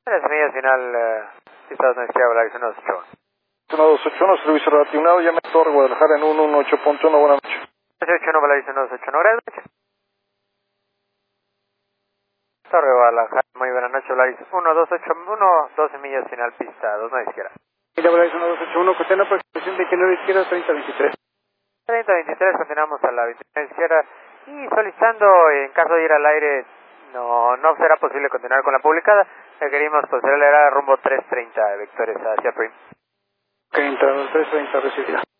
3 millas final, Estados Unidos, Volaris 1281. 1281, servicio relacionado, llame a Torre Guadalajara en 118.1, buenas noches. 1281, Volaris 1281, gracias. Torre Guadalajara, muy buenas noches, Volaris 1281, 12 millas final, pista 29 izquierda. Mira, Volaris 1281, conteno aproximación 29 izquierda, 3023. 3023, continuamos a la 29 izquierda y solicitando, en caso de ir al aire, no será posible continuar con la publicada. Requerimos proceder a rumbo 330 vectores hacia Prim. Ok, entrado 330 recibida.